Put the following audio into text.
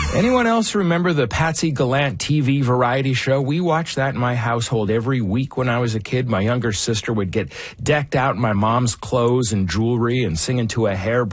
Anyone else remember the Patsy Gallant TV variety show? We watched that in my household every week when I was a kid. My younger sister would get decked out in my mom's clothes and jewelry and sing into a hair